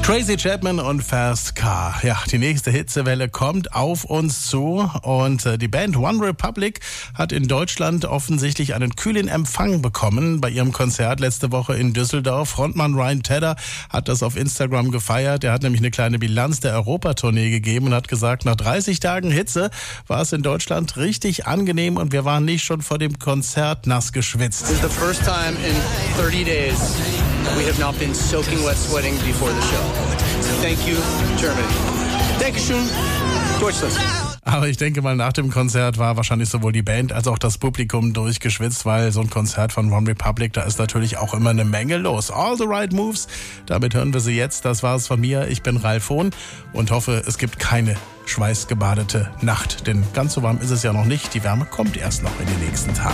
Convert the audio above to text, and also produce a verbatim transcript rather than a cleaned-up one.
Tracy Chapman und Fast Car. Ja, die nächste Hitzewelle kommt auf uns zu und äh, die Band One Republic hat in Deutschland offensichtlich einen kühlen Empfang bekommen bei ihrem Konzert letzte Woche in Düsseldorf. Frontmann Ryan Tedder hat das auf Instagram gefeiert. Er hat nämlich eine kleine Bilanz der Europatournee gegeben und hat gesagt, nach dreißig Tagen Hitze war es in Deutschland richtig angenehm und wir waren nicht schon vor dem Konzert nass geschwitzt. This is the first time in thirty days we have not been soaking wet sweating before the show. Thank you, Germany. Dankeschön, Deutschland. Aber ich denke mal, nach dem Konzert war wahrscheinlich sowohl die Band als auch das Publikum durchgeschwitzt, weil so ein Konzert von One Republic, da ist natürlich auch immer eine Menge los. All the right moves, damit hören wir sie jetzt. Das war es von mir. Ich bin Ralf Hohn und hoffe, es gibt keine schweißgebadete Nacht. Denn ganz so warm ist es ja noch nicht. Die Wärme kommt erst noch in den nächsten Tagen.